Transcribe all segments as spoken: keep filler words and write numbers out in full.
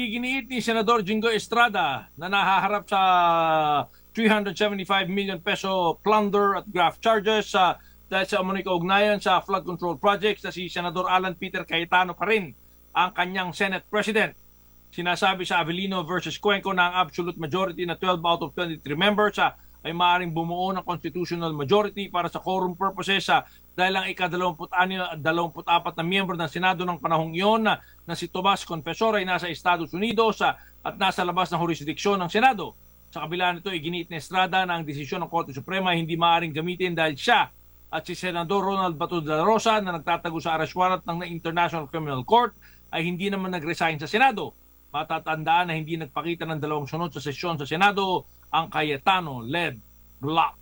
iginiit ni Senador Jingo Estrada na nahaharap sa three hundred seventy-five million peso plunder at graft charges sa dahil sa umano'y kaugnayan sa flood control projects na si Senador Alan Peter Cayetano pa rin ang kanyang Senate President. Sinasabi sa Avellino versus Cuenco na ang absolute majority na twelve out of twenty-three members sa ay maaaring bumuo ng constitutional majority para sa quorum purposes sa dahil ang ika-dalawampu't-anim at dalawampu't-apat na miyembro ng Senado ng panahong iyon na, na si Tomas Confesor ay nasa Estados Unidos sa, at nasa labas ng jurisdiksyon ng Senado. Sa kabila nito, iginiit ni Estrada na ang desisyon ng Korte Suprema ay hindi maaaring gamitin dahil siya at si Senador Ronald Bato de la Rosa na nagtatago sa arrest warrant ng International Criminal Court ay hindi naman nag-resign sa Senado. Matatandaan na hindi nagpakita ng dalawang sunod sa sesyon sa Senado ang Cayetano-led bloc.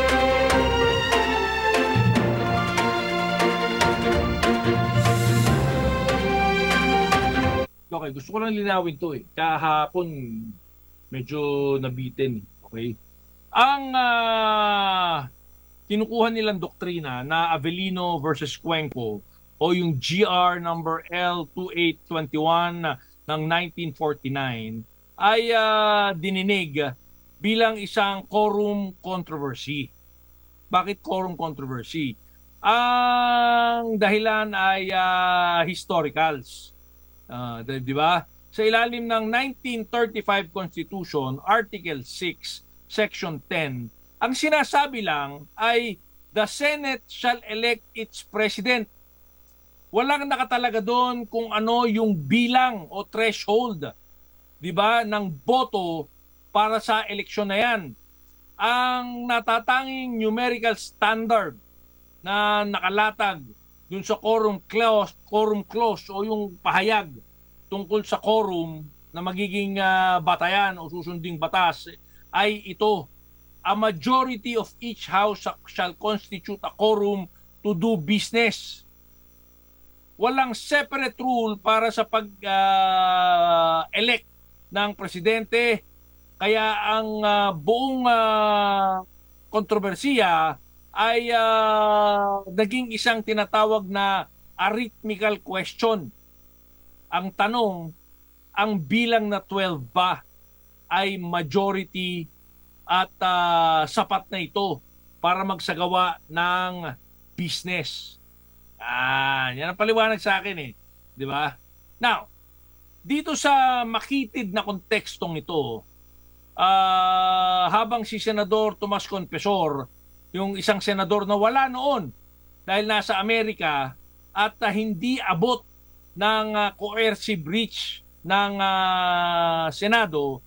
Okay, gusto ko lang linawin to eh. Kahapon medyo nabitin. Okay? Ang uh, kinukuha nilang doktrina na Avellino versus Cuenco o yung G R number L twenty-eight twenty-one ng nineteen forty-nine ay uh, dininig bilang isang quorum controversy. Bakit quorum controversy? Ang dahilan ay uh, historicals. Uh, di ba? Sa ilalim ng nineteen thirty-five Constitution, Article six, Section ten, ang sinasabi lang ay the Senate shall elect its president. Walang nakatalaga doon kung ano yung bilang o threshold, di ba, ng boto para sa eleksyon na yan. Ang natatanging numerical standard na nakalatag dun sa quorum clause, quorum clause o yung pahayag tungkol sa quorum na magiging uh, batayan o susunding batas ay ito: a majority of each house shall constitute a quorum to do business. Walang separate rule para sa pag-elect uh, ng presidente. Kaya ang uh, buong uh, kontrobersiya ay uh, naging isang tinatawag na arithmetical question. Ang tanong, ang bilang na twelve ba ay majority at uh, sapat na ito para magsagawa ng business? Ah, yan ang paliwanag sa akin eh, di ba? Now, dito sa makitid na kontekstong ito, uh, habang si Senador Tomas Confesor, yung isang senador na wala noon dahil nasa Amerika at uh, hindi abot ng uh, coercive breach ng uh, Senado,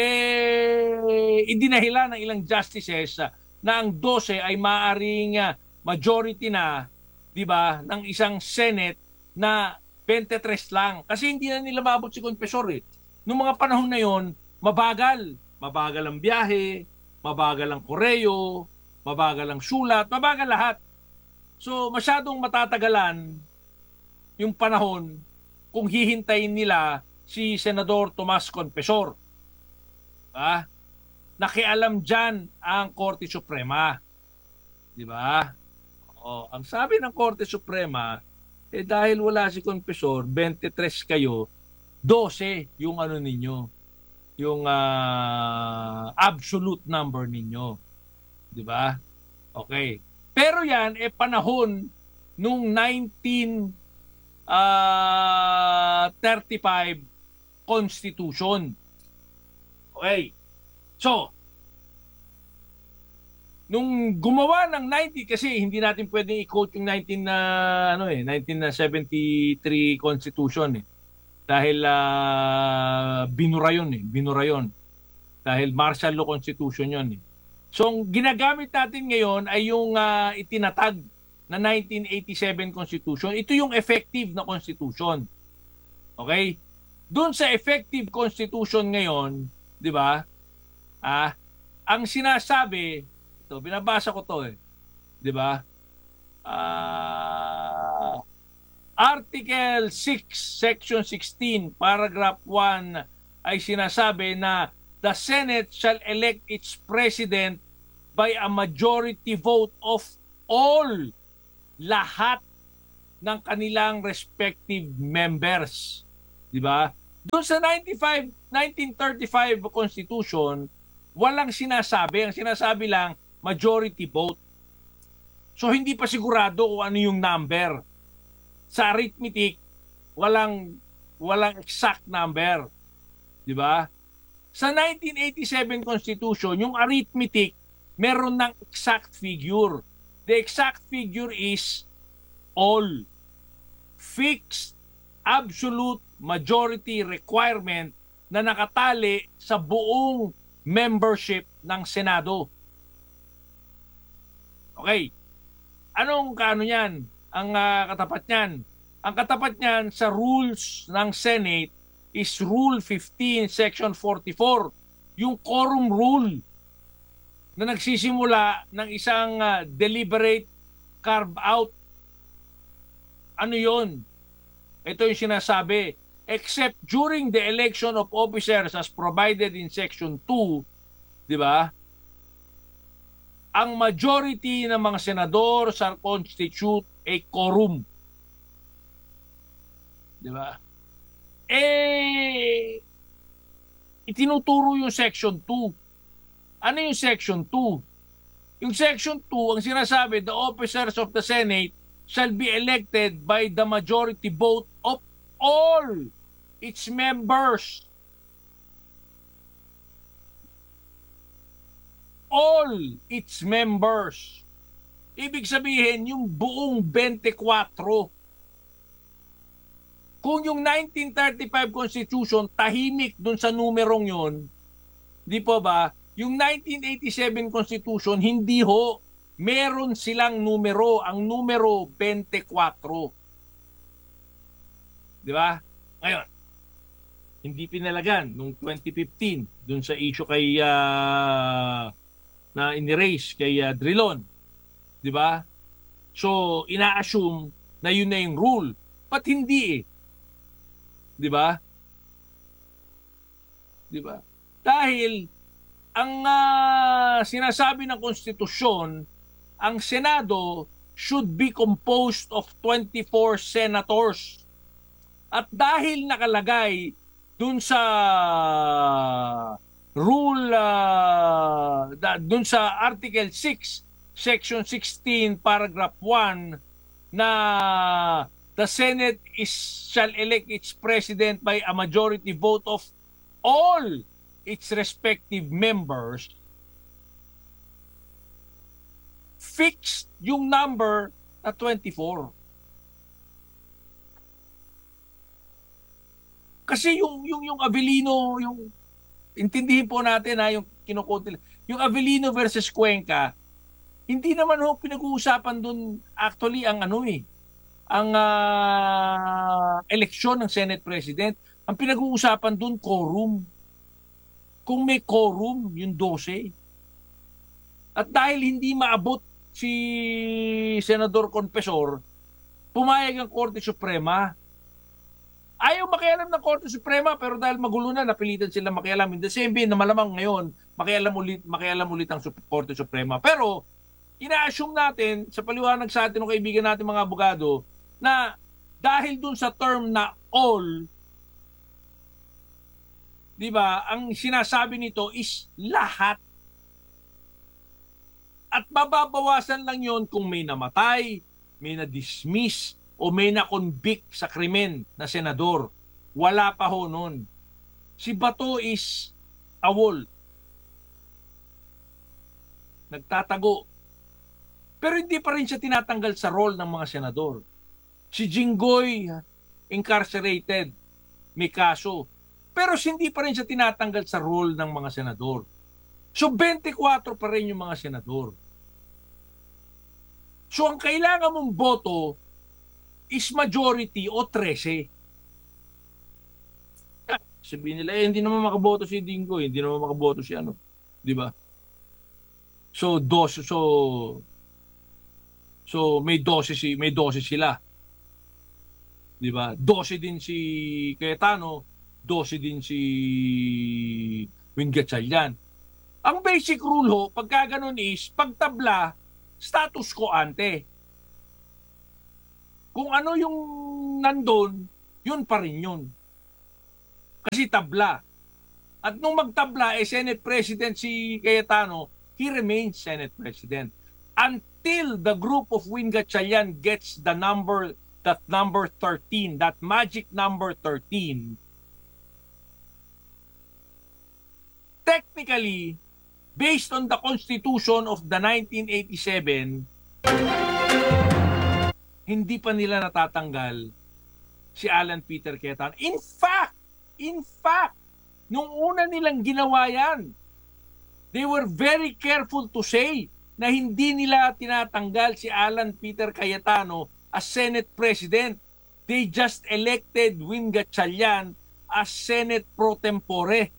eh, idinahilan ng ilang justices uh, na ang twelve ay maaring uh, majority na, di ba, ng isang Senate na twenty-three lang. Kasi hindi na nila maabot si Confesor eh. Noong mga panahon na yon, mabagal. Mabagal ang biyahe, mabagal ang koreo, mabagal ang sulat, mabagal lahat. So masyadong matatagalan yung panahon kung hihintayin nila si Senador Tomas Confesor. Ah, nakialam dyan ang Korte Suprema. Di ba? O, ang sabi ng Korte Suprema, eh dahil wala si Confesor, twenty-three kayo, twelve yung ano ninyo, yung uh, absolute number ninyo. Di ba? Okay. Pero yan, eh panahon nung nineteen thirty-five Constitution. Okay. So, nung gumawa ng ninety, kasi hindi natin pwedeng i-quote yung nineteen na uh, ano eh nineteen seventy-three Constitution eh. Dahil uh, binura yun eh, binura yun. Dahil martial law constitution yun eh. So, ang ginagamit natin ngayon ay yung uh, itinatag na nineteen eighty-seven Constitution. Ito yung effective na Constitution. Okay? Doon sa effective Constitution ngayon, di ba? Ah, ang sinasabi, ito, binabasa ko to eh. Di ba? Ah, Article six, Section sixteen, Paragraph one ay sinasabi na the Senate shall elect its president by a majority vote of all, lahat ng kanilang respective members. Di ba? Doon sa ninety-five, nineteen thirty-five Constitution, walang sinasabi. Ang sinasabi lang, majority vote. So hindi pa sigurado kung ano yung number. Sa arithmetic, walang walang exact number, 'di ba? Sa nineteen eighty-seven Constitution, yung arithmetic meron ng exact figure. The exact figure is all. Fixed absolute majority requirement na nakatali sa buong membership ng Senado. Okay. Anong kaano niyan? Ang uh, katapat niyan? Ang katapat niyan sa rules ng Senate is Rule fifteen, Section forty-four. Yung quorum rule na nagsisimula ng isang uh, deliberate carve-out. Ano yon? Ito yung sinasabi, except during the election of officers as provided in Section two, di ba? Ang majority ng mga senador sa constitute a quorum. Di ba? Eh, itinuturo yung Section two. Ano yung Section two? Yung Section two, ang sinasabi, the officers of the Senate shall be elected by the majority vote of all its members. All its members. Ibig sabihin, yung buong twenty-four. Kung yung nineteen thirty-five Constitution tahimik dun sa numerong yon, di po ba? Yung nineteen eighty-seven Constitution, hindi ho. Meron silang numero. Ang numero, twenty-four. Di ba? Ngayon, hindi pinalagan nung twenty fifteen dun sa issue kay uh, na in-erase kay uh, Drilon. Di ba? So, ina-assume na yun na yung rule. But hindi eh. Di ba? Di ba? Dahil ang uh, sinasabi ng konstitusyon, ang Senado should be composed of twenty-four senators. At dahil nakalagay dun sa rule, uh, dun sa Article six, Section sixteen, Paragraph one, na the Senate is shall elect its president by a majority vote of all its respective members, fixed yung number na twenty-four. Kasi yung yung yung Avellino, yung intindihin po natin ha, yung kinukote, yung Avellino versus Cuenca, hindi naman ho pinag-uusapan doon actually ang ano eh, ang uh, eleksyon ng Senate President. Ang pinag-uusapan doon, quorum. Kung may quorum, yung twelve. At dahil hindi maabot si Senador Confessor, pumayag ang Korte Suprema. Ayaw makialam ng Korte Suprema, pero dahil magulo na, napilitan sila makialam. In the same way na malamang ngayon, makialam ulit, makialam ulit ang Korte Suprema. Pero, ina-assume natin, sa paliwanag sa atin ng kaibigan natin mga abogado, na dahil dun sa term na all, di ba, ang sinasabi nito is lahat. At mababawasan lang yon kung may namatay, may na-dismiss, o may na-convict sa krimen na senador. Wala pa ho nun. Si Bato is awol. Nagtatago. Pero hindi pa rin siya tinatanggal sa role ng mga senador. Si Jinggoy, incarcerated, may kaso. Pero hindi pa rin siya tinatanggal sa role ng mga senador. So, twenty-four pa rin yung mga senador. So, ang kailangan mong boto is majority o thirteen. Sabihin nila, eh, hindi naman makaboto si Dingo, hindi naman makaboto si ano. Di ba? So, dos, so, so may dose si, may dose sila. Di ba? twelve din si Cayetano, twelve din si Wing Gatchalian. Ang basic rule ho, pagka ganun is, pagtabla, status quo ante. Kung ano yung nandun, yun pa rin yun. Kasi tabla. At nung magtabla, eh, Senate President si Cayetano, he remains Senate President. Until the group of Win Gatchalian gets the number, that number thirteen, that magic number thirteen, technically, based on the Constitution of the nineteen eighty-seven, hindi pa nila natatanggal si Alan Peter Cayetano. In fact, in fact, nung una nilang ginawa yan, they were very careful to say na hindi nila tinatanggal si Alan Peter Cayetano as Senate President. They just elected Win Gatchalian as Senate pro tempore.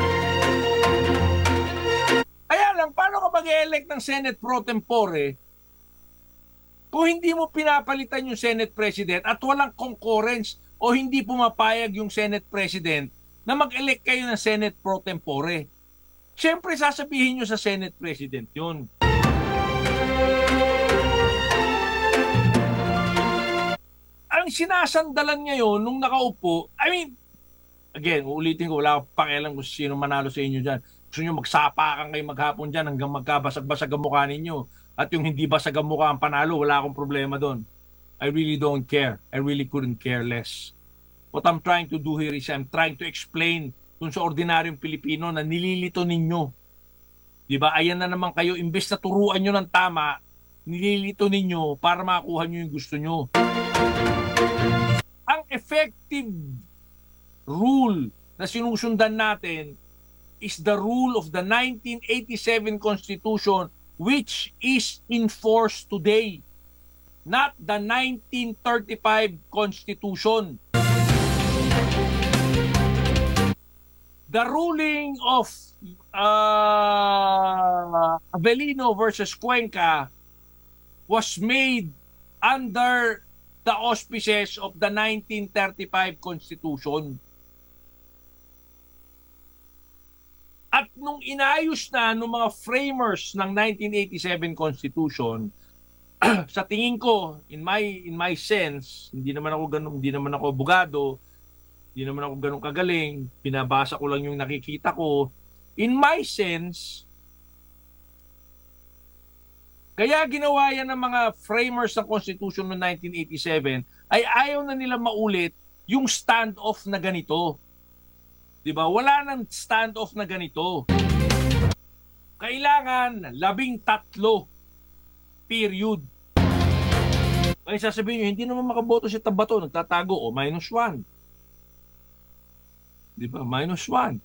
Kaya lang, paano ka mag-elect ng Senate pro tempore kung hindi mo pinapalitan yung Senate President at walang concurrence o hindi pumapayag yung Senate President na mag-elect kayo ng Senate pro tempore? Siyempre, sasabihin nyo sa Senate President yun. Ang sinasandalan ngayon nung nakaupo, I mean, again, uulitin ko, wala akong pakialam kung sino manalo sa inyo dyan. Gusto nyo magsapakan kayo maghapon dyan hanggang magkabasag-basag ang mukha ninyo. At yung hindi basag ang mukha ang panalo, wala akong problema doon. I really don't care. I really couldn't care less. What I'm trying to do here is I'm trying to explain dun sa ordinaryong Pilipino na nililito ninyo. Diba? Ayan na naman kayo, imbes na turuan nyo ng tama, nililito ninyo para makakuha nyo yung gusto nyo. Ang effective rule na sinusundan natin is the rule of the nineteen eighty-seven Constitution, which is in force today, not the nineteen thirty-five Constitution. The ruling of uh, Avellino versus Cuenca was made under the auspices of the nineteen thirty-five Constitution. At nung inayos na ng mga framers ng nineteen eighty-seven Constitution, sa tingin ko, in my in my sense, hindi naman ako ganun, hindi naman ako abogado, hindi naman ako ganun kagaling, pinabasa ko lang yung nakikita ko. In my sense, kaya ginawa yan ng mga framers ng Constitution noong nineteen eighty-seven ay ayaw na nila maulit yung standoff na ganito. Diba? Wala nang standoff na ganito. Kailangan labing tatlo. Period. Kaya sasabihin nyo, hindi naman makaboto si Tabato, nagtatago, o minus one. Diba? Minus one.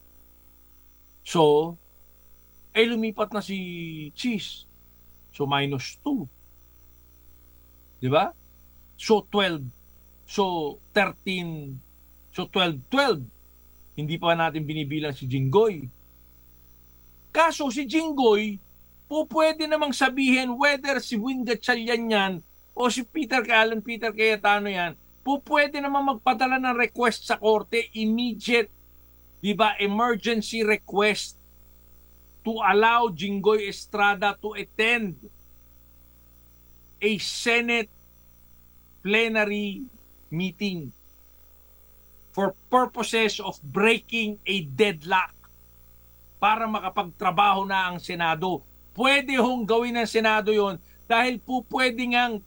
So, ay lumipat na si Cheese. So, minus two. Diba? So, twelve. So, thirteen. So, twelve, twelve. Hindi pa natin binibilang si Jinggoy. Kaso si Jinggoy, po pwede namang sabihin whether si Win Gatchalian yan o si Peter Alan Peter Cayetano yan, po pwede namang magpadala ng request sa korte, immediate, di ba, emergency request to allow Jinggoy Estrada to attend a Senate plenary meeting for purposes of breaking a deadlock para makapagtrabaho na ang Senado. Pwede hong gawin ng Senado yon dahil po pwede ngang